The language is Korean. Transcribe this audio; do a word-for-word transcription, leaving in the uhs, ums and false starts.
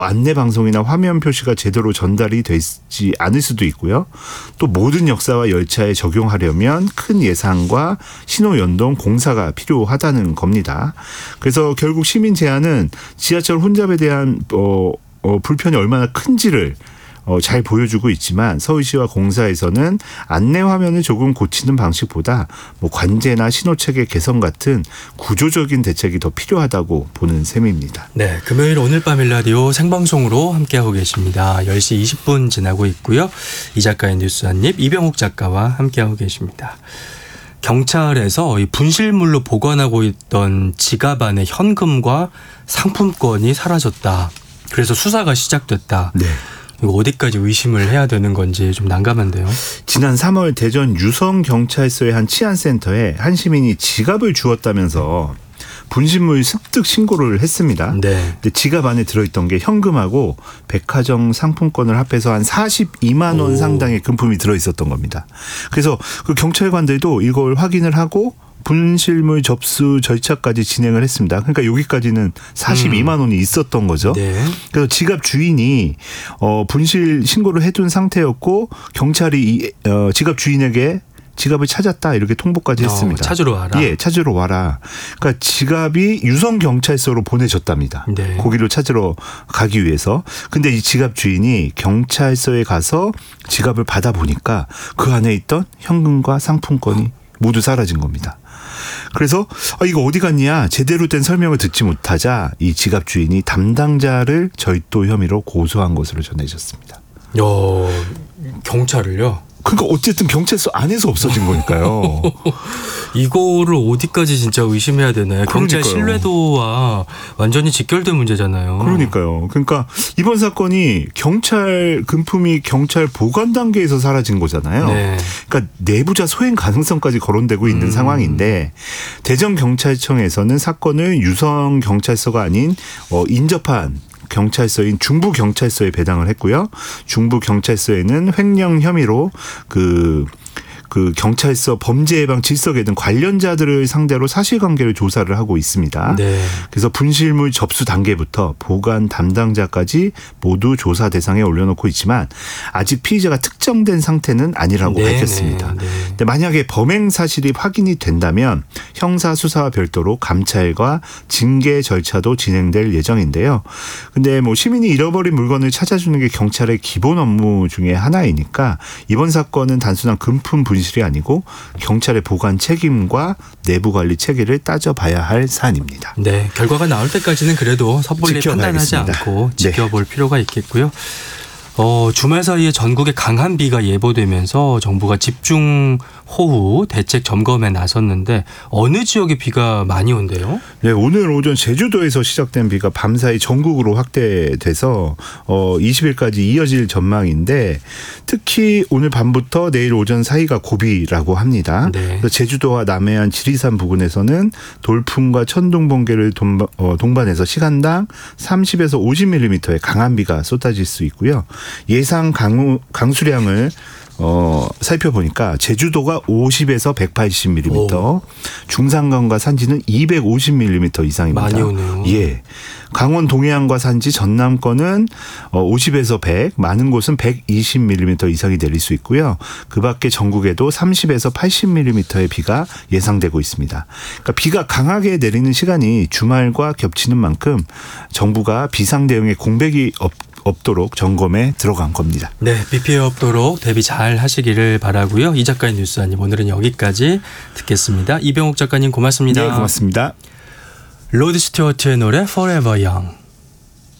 안내 방송이나 화면 표시가 제대로 전달이 되지 않을 수도 있고요. 또 모든 역사와 열차에 적용하려면 큰 예산과 신호 연동 공사가 필요하다는 겁니다. 그래서 결국 시민 제안은 지하철 혼잡에 대한 어, 어, 불편이 얼마나 큰지를 어, 잘 보여주고 있지만 서울시와 공사에서는 안내 화면을 조금 고치는 방식보다 뭐 관제나 신호체계 개선 같은 구조적인 대책이 더 필요하다고 보는 셈입니다. 네, 금요일 오늘 밤 일라디오 생방송으로 함께하고 계십니다. 열 시 이십 분 지나고 있고요. 이 작가의 뉴스 한입 이병욱 작가와 함께하고 계십니다. 경찰에서 이 분실물로 보관하고 있던 지갑 안에 현금과 상품권이 사라졌다. 그래서 수사가 시작됐다. 네. 이거 어디까지 의심을 해야 되는 건지 좀 난감한데요. 지난 삼월 대전 유성경찰서의 한 치안센터에 한 시민이 지갑을 주었다면서 분실물 습득 신고를 했습니다. 네. 근데 지갑 안에 들어있던 게 현금하고 백화점 상품권을 합해서 한 사십이만 원 오. 상당의 금품이 들어있었던 겁니다. 그래서 그 경찰관들도 이걸 확인을 하고 분실물 접수 절차까지 진행을 했습니다. 그러니까 여기까지는 사십이만 원이 있었던 거죠. 네. 그래서 지갑 주인이 어, 분실 신고를 해둔 상태였고 경찰이 이, 어, 지갑 주인에게 지갑을 찾았다 이렇게 통보까지 했습니다. 어, 찾으러 와라. 예, 찾으러 와라. 그러니까 지갑이 유성경찰서로 보내졌답니다. 네. 거기로 찾으러 가기 위해서. 근데 이 지갑 주인이 경찰서에 가서 지갑을 받아보니까 그 안에 있던 현금과 상품권이 모두 사라진 겁니다. 그래서 아, 이거 어디 갔냐 제대로 된 설명을 듣지 못하자 이 지갑 주인이 담당자를 절도 혐의로 고소한 것으로 전해졌습니다. 어, 경찰을요? 그러니까 어쨌든 경찰서 안에서 없어진 거니까요. 이거를 어디까지 진짜 의심해야 되나요? 경찰 신뢰도와 완전히 직결된 문제잖아요. 그러니까요. 그러니까 이번 사건이 경찰 금품이 경찰 보관 단계에서 사라진 거잖아요. 네. 그러니까 내부자 소행 가능성까지 거론되고 있는 음. 상황인데 대전경찰청에서는 사건을 유성경찰서가 아닌 어, 인접한 경찰서인 중부경찰서에 배당을 했고요. 중부경찰서에는 횡령 혐의로 그 그 경찰서 범죄예방 질서계 등 관련자들을 상대로 사실관계를 조사를 하고 있습니다. 네. 그래서 분실물 접수 단계부터 보관 담당자까지 모두 조사 대상에 올려놓고 있지만 아직 피의자가 특정된 상태는 아니라고 네, 밝혔습니다. 네, 네. 근데 만약에 범행 사실이 확인이 된다면 형사 수사와 별도로 감찰과 징계 절차도 진행될 예정인데요. 근데 뭐 시민이 잃어버린 물건을 찾아주는 게 경찰의 기본 업무 중에 하나이니까 이번 사건은 단순한 금품 분실 실이 아니고 경찰의 보관 책임과 내부 관리 체계를 따져봐야 할 사안입니다. 네, 결과가 나올 때까지는 그래도 섣불리 판단하지 않고 지켜볼 네. 필요가 있겠고요. 어, 주말 사이에 전국에 강한 비가 예보되면서 정부가 집중호우 대책 점검에 나섰는데 어느 지역에 비가 많이 온대요? 네, 오늘 오전 제주도에서 시작된 비가 밤사이 전국으로 확대돼서 어, 이십 일까지 이어질 전망인데 특히 오늘 밤부터 내일 오전 사이가 고비라고 합니다. 네. 그래서 제주도와 남해안 지리산 부근에서는 돌풍과 천둥 번개를 동반, 어, 동반해서 시간당 삼십에서 오십 밀리미터의 강한 비가 쏟아질 수 있고요. 예상 강우, 강수량을 어, 살펴보니까 제주도가 오십에서 백팔십 밀리미터, 오. 중산간과 산지는 이백오십 밀리미터 이상입니다. 많이 오네요. 예. 강원 동해안과 산지 전남권은 오십에서 백, 많은 곳은 백이십 밀리미터 이상이 내릴 수 있고요. 그 밖에 전국에도 삼십에서 팔십 밀리미터의 비가 예상되고 있습니다. 그러니까 비가 강하게 내리는 시간이 주말과 겹치는 만큼 정부가 비상 대응에 공백이 없 없도록 점검에 들어간 겁니다. 네, 비 피해 없도록 대비 잘 하시기를 바라고요. 이 작가의 뉴스 아님 오늘은 여기까지 듣겠습니다. 이병욱 작가님 고맙습니다. 네, 고맙습니다. 로드 스튜어트의 노래 Forever Young.